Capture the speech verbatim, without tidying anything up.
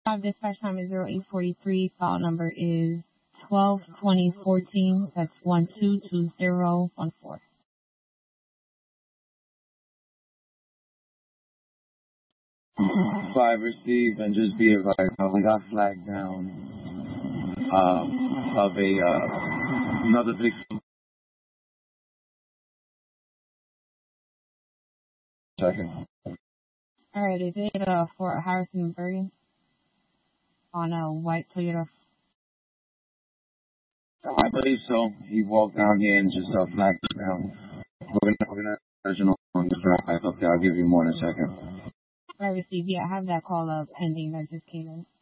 Five dispatch time is zero eight forty-three. File number is twelve twenty fourteen. That's one two two zero one four. Five receive and just be advised. Uh, we got flagged down uh, of a uh, another victim. Second. All right, is it uh, for Harrison Bergen on a white Toyota? I believe so. He walked down here and just uh, flagged down. We're gonna, we're gonna original on the drive up there. I'll give you more in a second. I received. Yeah, I have that call uh, pending that just came in.